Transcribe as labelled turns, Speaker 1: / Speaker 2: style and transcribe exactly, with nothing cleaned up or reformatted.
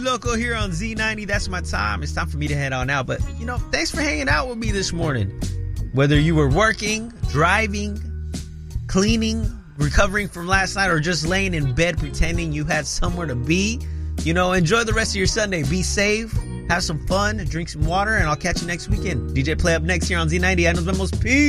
Speaker 1: Loco here on Z ninety. That's my time. It's time for me to head on out. But, you know, thanks for hanging out with me this morning. Whether you were working, driving, cleaning, recovering from last night, or just laying in bed pretending you had somewhere to be, you know, enjoy the rest of your Sunday. Be safe, have some fun, drink some water, and I'll catch you next weekend. D J Play up next here on Z ninety. I know the most. Peace.